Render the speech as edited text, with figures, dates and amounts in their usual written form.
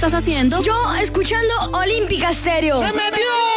estás haciendo? Yo escuchando Olímpica Stereo. ¡Se metió!